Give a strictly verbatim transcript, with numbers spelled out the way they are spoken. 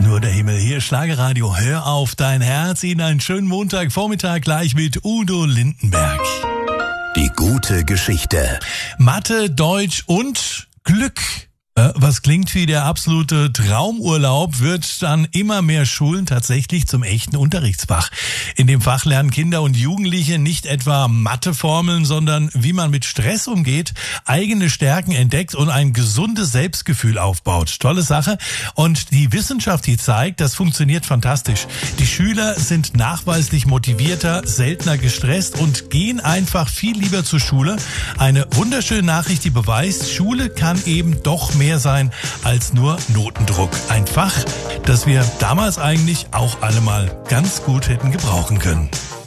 Nur der Himmel, hier Schlagerradio, hör auf dein Herz, Ihnen einen schönen Montagvormittag gleich mit Udo Lindenberg. Die gute Geschichte. Mathe, Deutsch und Glück. Was klingt wie der absolute Traumurlaub, wird dann immer mehr Schulen tatsächlich zum echten Unterrichtsfach. In dem Fach lernen Kinder und Jugendliche nicht etwa Matheformeln, sondern wie man mit Stress umgeht, eigene Stärken entdeckt und ein gesundes Selbstgefühl aufbaut. Tolle Sache. Und die Wissenschaft, die zeigt, das funktioniert fantastisch. Die Schüler sind nachweislich motivierter, seltener gestresst und gehen einfach viel lieber zur Schule. Eine wunderschöne Nachricht, die beweist, Schule kann eben doch mehr sein als nur Notendruck. Ein Fach, das wir damals eigentlich auch alle mal ganz gut hätten gebrauchen können.